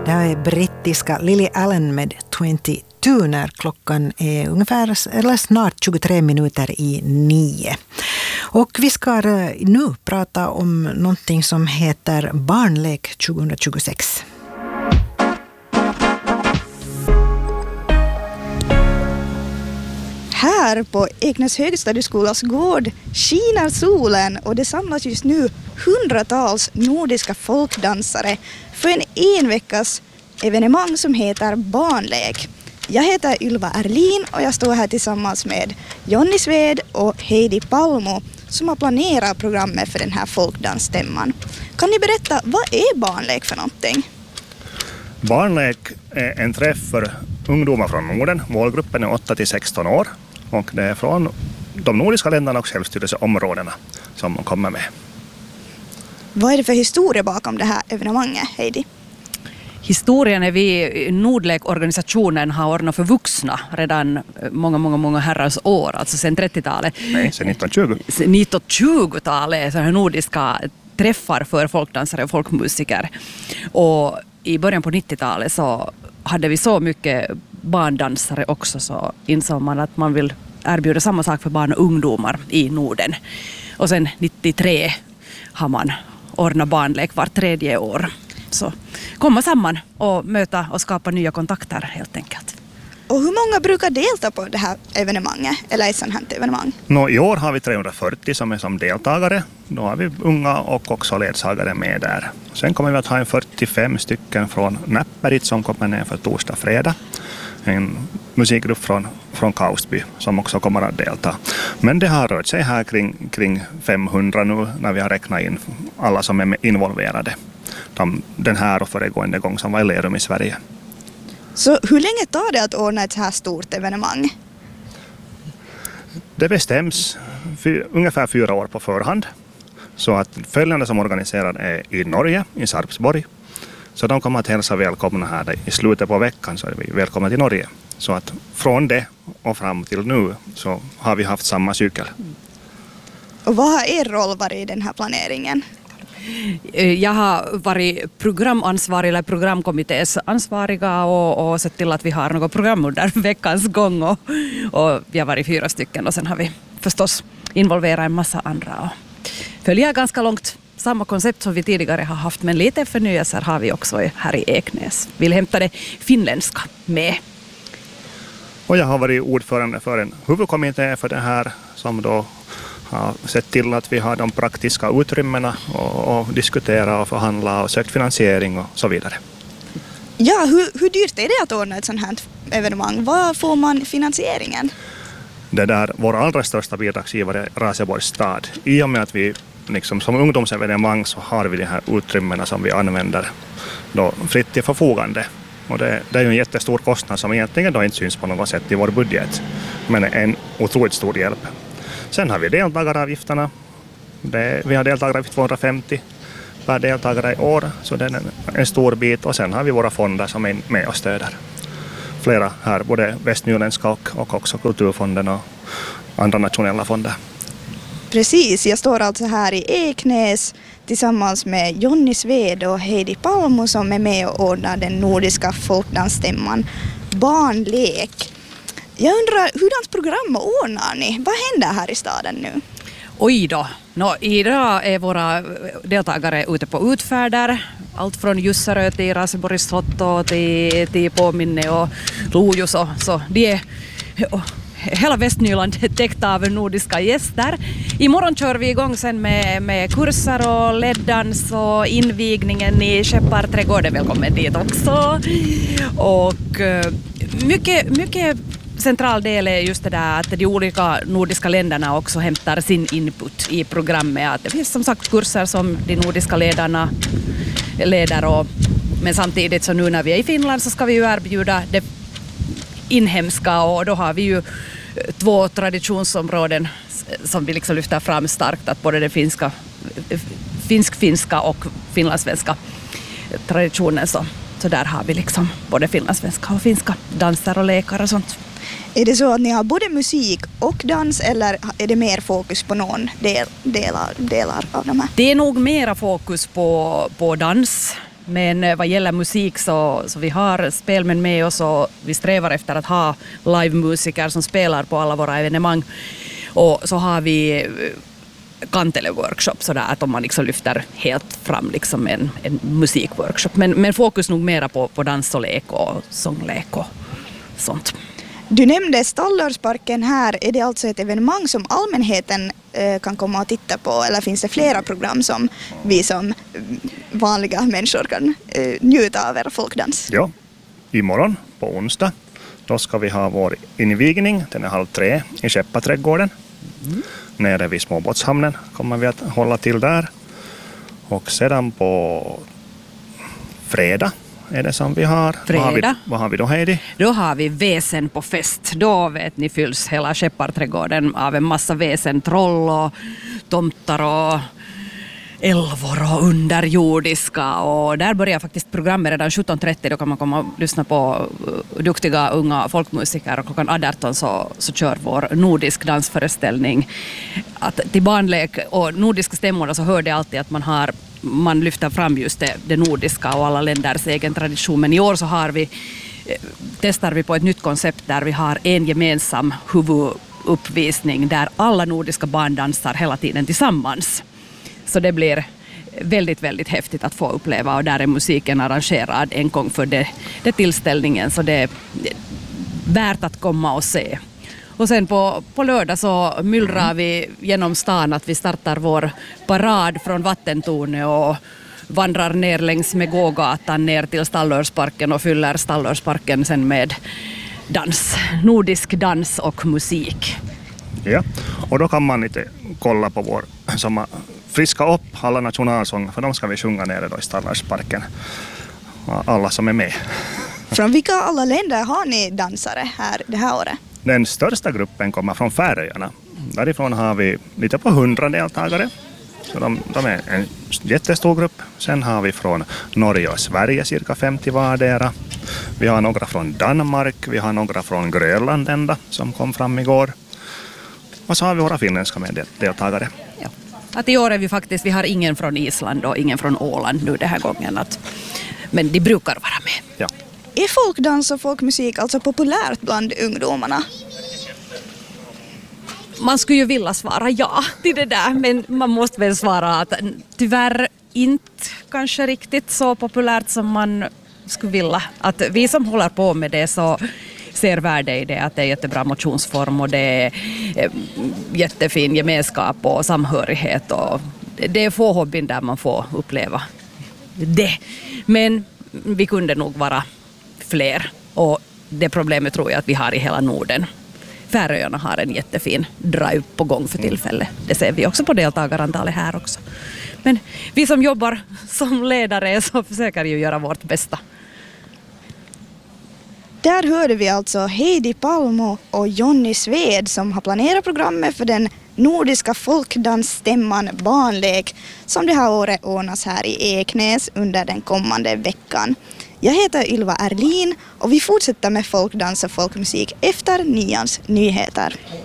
Det här är brittiska Lily Allen med 22 när klockan är ungefär eller snart 23 minuter i 9. Och vi ska nu prata om någonting som heter Barnlek 2026. Här på Eknäs högstadieskolas gård skiner solen och det samlas just nu hundratals nordiska folkdansare för en veckas evenemang som heter Barnlek. Jag heter Ylva Erlin och jag står här tillsammans med Jonny Sved och Heidi Palmo som har planerat programmet för den här folkdansstämman. Kan ni berätta, vad är Barnlek för någonting? Barnlek är en träff för ungdomar från Norden. Målgruppen är 8-16 år och det är från de nordiska länderna och självstyrelseområdena som de kommer med. Vad är det för historia bakom det här evenemanget, Heidi? Historien är vi Nordlek-organisationen har ordnat för vuxna redan många herrars år, alltså sedan 30-talet. Nej, sedan 1920. 1920-talet, så här nordiska träffar för folkdansare och folkmusiker. Och i början på 90-talet så hade vi så mycket barndansare också, så insåg man att man vill erbjuda samma sak för barn och ungdomar i Norden. Och sen 93 har man ordnat barnlek var tredje år. Så komma samman och möta och skapa nya kontakter helt enkelt. Och hur många brukar delta på det här evenemanget eller ett sånt här evenemang? I år har vi 340 som är som deltagare. Då har vi unga och också ledsagare med där. Sen kommer vi att ha en 45 stycken från Näpperit som kommer ner för torsdag, fredag. En musikgrupp från Kaustby som också kommer att delta. Men det har rört sig här kring 500 nu när vi har räknat in alla som är involverade. Den här och föregående gång som var i Lerum i Sverige. Så hur länge tar det att ordna ett så här stort evenemang? Det bestäms ungefär 4 år på förhand. Så att följande som organiserar är i Norge, i Sarpsborg. Så de kommer att hälsa välkomna här i slutet på veckan, så är vi välkomna till Norge. Så att från det och fram till nu så har vi haft samma cykel. Och vad har er roll varit i den här planeringen? Jag har varit programansvarig eller programkommittés ansvariga och sett till att vi har något program under veckans gång och vi har varit 4 stycken och sen har vi förstås involverat en massa andra och följer ganska långt samma koncept som vi tidigare har haft, men lite förnyelser har vi också här i Eknäs. Vill hämta det finländska med. Och jag har varit ordförande för en huvudkommitté för det här som då har sett till att vi har de praktiska utrymmena och diskutera och förhandla och sökt finansiering och så vidare. Ja, hur dyrt är det att ordna ett sånt här evenemang? Var får man finansieringen? Vår allra största bidragsgivare är Raseborgs stad. I och med att vi liksom, som ungdomsevenemang så har vi de här utrymmena som vi använder då fritt till förfogande. Och det är ju en jättestor kostnad som egentligen då inte syns på något sätt i vår budget. Men en otroligt stor hjälp. Sen har vi deltagaravgifterna. Vi har deltagaravgift 250 per deltagare i år, så det är en stor bit. Och sen har vi våra fonder som är med och stöder. Flera här, både västnyländska och också kulturfonden och andra nationella fonder. Precis, jag står alltså här i Eknäs tillsammans med Jonny Sved och Heidi Palmo som är med och ordnar den nordiska folkdansstämman Barnlek. Jag undrar, hurdant program ordnar ni? Vad händer här i staden nu? Oj då. Idag är våra deltagare ute på utfärder. Allt från Jussarö till Raseborgs slott till Påminne och Lojus. Så det är hela Västnyland täckt av nordiska gäster. Imorgon kör vi igång sen med kurser och leddans och invigningen i Skepparträdgården. Välkommen dit också. Och mycket central del är just det där att de olika nordiska länderna också hämtar sin input i programmet. Att det finns som sagt kurser som de nordiska ledarna leder men samtidigt så nu när vi är i Finland så ska vi ju erbjuda det inhemska och då har vi ju 2 traditionsområden som vi liksom lyfter fram starkt, att både det finsk-finska och finlandssvenska traditionen så där har vi liksom både finlandssvenska och finska danser och lekar och sånt. Är det så att ni har både musik och dans eller är det mer fokus på någon delar av de här? Det är nog mera fokus på dans. Men vad gäller musik så vi har spelmän med oss och vi strävar efter att ha livemusiker som spelar på alla våra evenemang. Och så har vi kantele-workshop sådär att om man liksom lyfter helt fram liksom en musikworkshop. Men fokus nog mera på dans och lek och sånglek och sånt. Du nämnde Stallörsparken här. Är det alltså ett evenemang som allmänheten kan komma och titta på, eller finns det flera program som vi som vanliga människor kan njuta av er folkdans? Ja, imorgon på onsdag då ska vi ha vår invigning. Den är 2:30 i Skeppaträdgården. Nere vid Småbåtshamnen kommer vi att hålla till där. Och sedan på fredag är det som vi har. Fredag. Vad har vi då, Heidi? Då har vi väsen på fest. Då vet ni fylls hela Skepparträdgården av en massa väsen, troll och tomtar och älvor och underjordiska. Och där börjar faktiskt programmet redan 17:30. Då kan man komma och lyssna på duktiga unga folkmusiker. Och klockan 18 så kör vår nordisk dansföreställning. Att till barnlek och nordiska stämmorna så hör det alltid att man lyfter fram just det nordiska och alla länders egen tradition. Men i år så testar vi på ett nytt koncept där vi har en gemensam huvuduppvisning där alla nordiska barn dansar hela tiden tillsammans. Så det blir väldigt, väldigt häftigt att få uppleva och där är musiken arrangerad en gång för det tillställningen så det är värt att komma och se. Och sen på lördag så myllrar vi genom stan att vi startar vår parad från Vattentornet och vandrar ner längs med gågatan ner till Stallörsparken och fyller Stallörsparken sen med dans, nordisk dans och musik. Ja, och då kan man lite kolla på vår som friska upp alla nationalsånger för de ska vi sjunga nere då i Stallörsparken. Alla som är med. Från vilka alla länder har ni dansare här det här året? Den största gruppen kommer från Färöarna. Därifrån har vi lite på 100 deltagare. Så de är en jättestor grupp. Sen har vi från Norge och Sverige cirka 50 vardera. Vi har några från Danmark. Vi har några från Grönland ända som kom fram igår. Och så har vi våra finländska deltagare. Ja. Att i år är vi har ingen från Island och ingen från Åland nu den här gången. Men de brukar vara med. Ja. Är folkdans och folkmusik alltså populärt bland ungdomarna? Man skulle ju vilja svara ja till det där, men man måste väl svara att tyvärr inte kanske riktigt så populärt som man skulle vilja. Att vi som håller på med det så ser värde i det, att det är jättebra motionsform och det är jättefin gemenskap och samhörighet och det är få hobbyn där man får uppleva det. Men vi kunde nog vara fler och det problemet tror jag att vi har i hela Norden. Färöarna har en jättefin drive på gång för tillfället. Det ser vi också på deltagarantalet här också. Men vi som jobbar som ledare så försöker ju göra vårt bästa. Där hörde vi alltså Heidi Palmo och Jonny Sved som har planerat programmet för den nordiska folkdansstämman Barnlek som det här året ordnas här i Eknäs under den kommande veckan. Jag heter Ylva Erlin och vi fortsätter med folkdans och folkmusik efter 9:ans nyheter.